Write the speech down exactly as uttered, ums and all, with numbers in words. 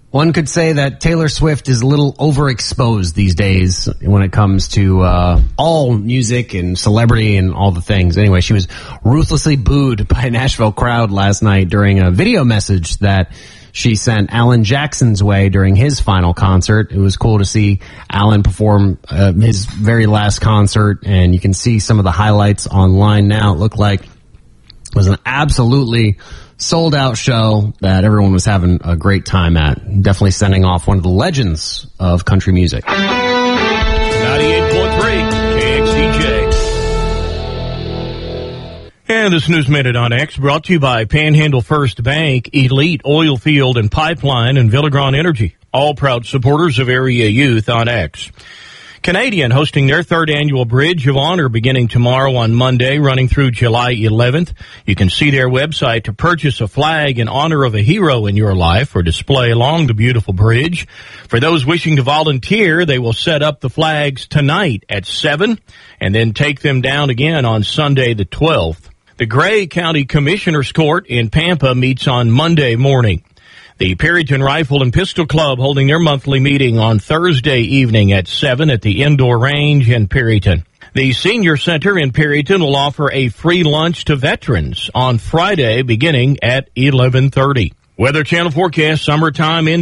One could say that Taylor Swift is a little overexposed these days when it comes to uh, all music and celebrity and all the things. Anyway, she was ruthlessly booed by a Nashville crowd last night during a video message that she sent Alan Jackson's way during his final concert. It was cool to see Alan perform uh, his very last concert, and you can see some of the highlights online now. It looked like it was an absolutely sold-out show that everyone was having a great time at. Definitely sending off one of the legends of country music. ninety-eight point three K X D J. And this News Minute on X brought to you by Panhandle First Bank, Elite Oil Field and Pipeline, and Villagrán Energy. All proud supporters of area youth on X. Canadian hosting their third annual Bridge of Honor beginning tomorrow on Monday, running through July eleventh. You can see their website to purchase a flag in honor of a hero in your life or display along the beautiful bridge. For those wishing to volunteer, they will set up the flags tonight at seven and then take them down again on Sunday the twelfth. The Gray County Commissioner's Court in Pampa meets on Monday morning. The Perryton Rifle and Pistol Club holding their monthly meeting on Thursday evening at seven at the indoor range in Perryton. The Senior Center in Perryton will offer a free lunch to veterans on Friday beginning at eleven thirty. Weather Channel forecast, summertime in